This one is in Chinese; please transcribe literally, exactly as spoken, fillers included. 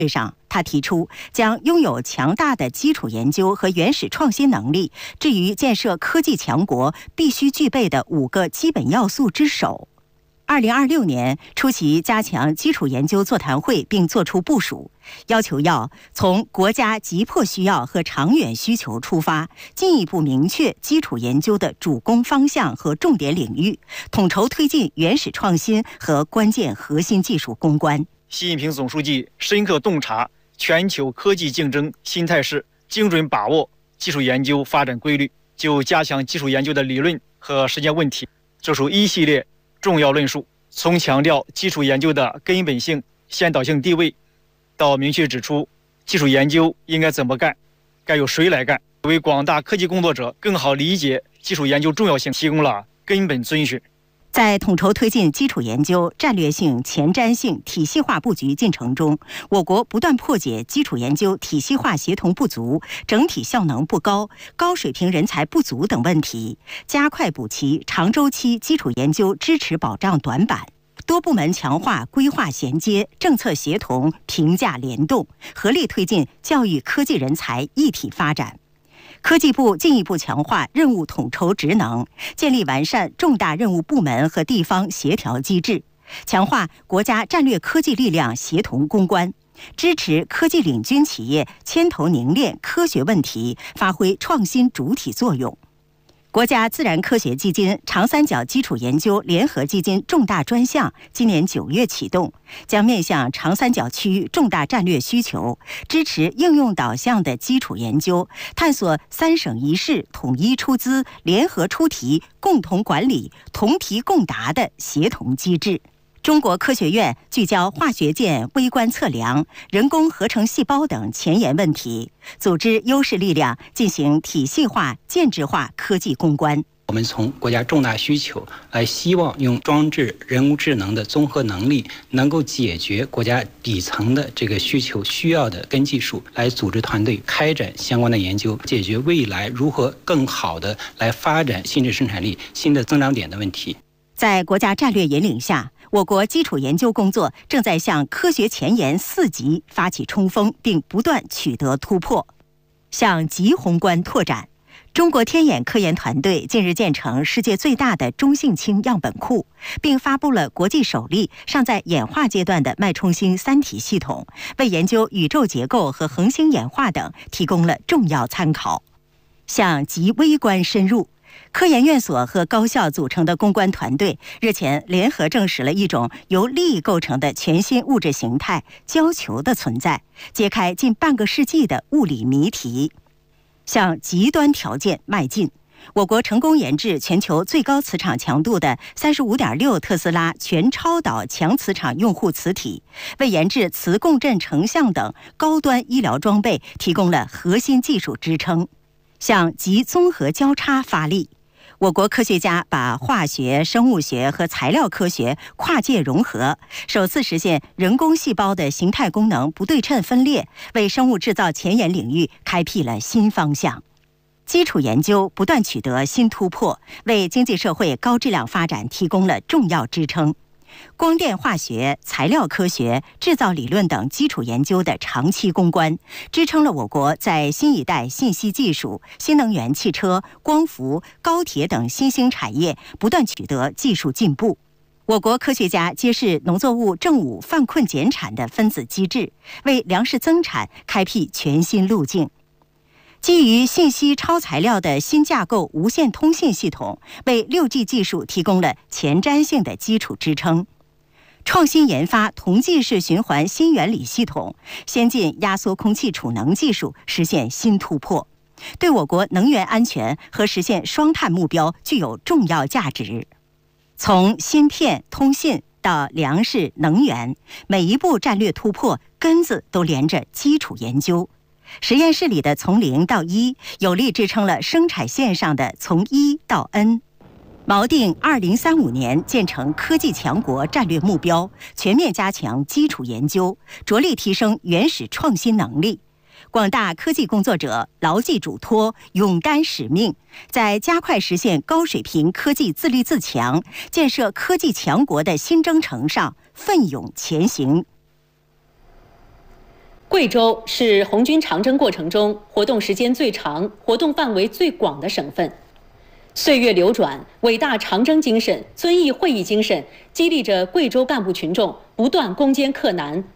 会上，他提出将拥有强大的基础研究和原始创新能力置于建设科技强国必须具备的五个基本要素之首。二零二六年出席加强基础研究座谈会，并作出部署，要求要从国家急迫需要和长远需求出发，进一步明确基础研究的主攻方向和重点领域，统筹推进原始创新和关键核心技术攻关。 习近平总书记深刻洞察全球科技竞争新态势，精准把握技术研究发展规律，就加强基础研究的理论和实践问题作出一系列重要论述，从强调基础研究的根本性、先导性地位，到明确指出基础研究应该怎么干，该由谁来干，为广大科技工作者更好理解基础研究重要性提供了根本遵循。 在统筹推进基础研究战略性、前瞻性、体系化布局进程中，我国不断破解基础研究体系化协同不足、整体效能不高、高水平人才不足等问题，加快补齐长周期基础研究支持保障短板。多部门强化规划衔接、政策协同、评价联动，合力推进教育科技人才一体发展。科技部进一步强化任务统筹职能，建立完善重大任务部门和地方协调机制，强化国家战略科技力量协同攻关，支持科技领军企业牵头凝练科学问题，发挥创新主体作用。国家自然科学基金长三角基础研究联合基金重大专项今年九月启动，将面向长三角区域重大战略需求，支持应用导向的基础研究，探索三省一市统一出资、联合出题、共同管理、同题共答的协同机制。中国科学院聚焦化学键微观测量、人工合成细胞等前沿问题，组织优势力量进行体系化、建制化科技攻关。 我们从国家重大需求来，希望用装置人工智能的综合能力，能够解决国家底层的这个需求需要的根技术，来组织团队开展相关的研究，解决未来如何更好的来发展新质生产力、新的增长点的问题。 在国家战略引领下，我国基础研究工作正在向科学前沿四级发起冲锋，并不断取得突破。向极宏观拓展，中国天眼科研团队近日建成世界最大的中性氢样本库，并发布了国际首例尚在演化阶段的脉冲星三体系统，为研究宇宙结构和恒星演化等提供了重要参考。向极微观深入，科研院所和高校组成的攻关团队日前联合证实了一种由力构成的全新物质形态——胶球的存在，揭开近半个世纪的物理谜题。向极端条件迈进，我国成功研制全球最高磁场强度的 三十五点六 特斯拉全超导强磁场用户磁体，为研制磁共振成像等高端医疗装备提供了核心技术支撑。向极综合交叉发力，我国科学家把化学、生物学和材料科学跨界融合，首次实现人工细胞的形态功能不对称分裂，为生物制造前沿领域开辟了新方向。基础研究不断取得新突破，为经济社会高质量发展提供了重要支撑。光电化学、材料科学、制造理论等基础研究的长期攻关，支撑了我国在新一代信息技术、新能源汽车、光伏、高铁等新兴产业不断取得技术进步。我国科学家揭示农作物正午犯困减产的分子机制，为粮食增产开辟全新路径。基于信息超材料的新架构无线通信系统，为 六 G 技术提供了前瞻性的基础支撑。创新研发同济式循环新原理系统，先进压缩空气储能技术实现新突破，对我国能源安全和实现双碳目标具有重要价值。从芯片、通信到粮食、能源，每一步战略突破根子都连着基础研究。实验室里的从零到一，有力支撑了生产线上的从一到 N。锚定二零三五年建成科技强国战略目标，全面加强基础研究，着力提升原始创新能力。广大科技工作者牢记嘱托，勇担使命，在加快实现高水平科技自立自强、建设科技强国的新征程上奋勇前行。 贵州是红军长征过程中活动时间最长、活动范围最广的省份。岁月流转，伟大长征精神、遵义会议精神激励着贵州干部群众不断攻坚克难、